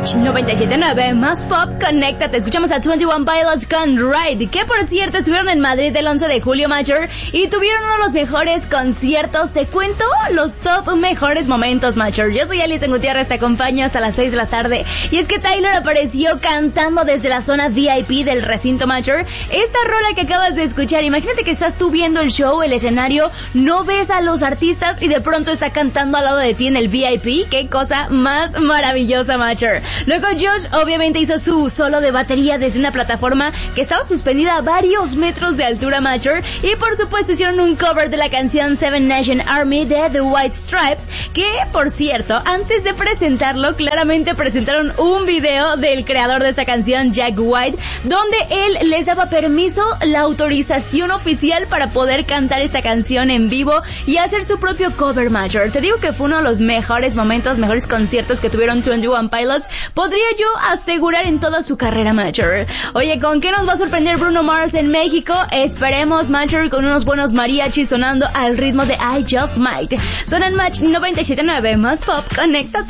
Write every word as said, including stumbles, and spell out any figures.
Match noventa y siete punto nueve, más pop, conéctate. Escuchamos a veintiuno Pilots con Ride, que por cierto estuvieron en Madrid el once de julio, Matcher, y tuvieron uno de los mejores conciertos. Te cuento los top mejores momentos, Matcher. Yo soy Alison Gutiérrez, te acompaño hasta las seis de la tarde. Y es que Tyler apareció cantando desde la zona V I P del recinto, Matcher. Esta rola que acabas de escuchar, imagínate que estás tú viendo el show, el escenario, no ves a los artistas y de pronto está cantando al lado de ti en el V I P. Qué cosa más maravillosa, Matcher. Luego Josh obviamente hizo su solo de batería desde una plataforma que estaba suspendida a varios metros de altura, Matcher, y por supuesto hicieron un cover de la canción Seven Nation Army de The White Stripes, que por cierto, antes de presentarlo, claramente presentaron un video del creador de esta canción, Jack White, donde él les daba permiso, la autorización oficial para poder cantar esta canción en vivo y hacer su propio cover, Matcher. Te digo que fue uno de los mejores momentos, mejores conciertos que tuvieron veintiuno Pilots, podría yo asegurar en toda su carrera, Matcher. Oye, ¿con qué nos va a sorprender Bruno Mars en México? Esperemos, Matcher, con unos buenos mariachis sonando al ritmo de I Just Might. Suena en Match noventa y siete punto nueve, más pop, conecta.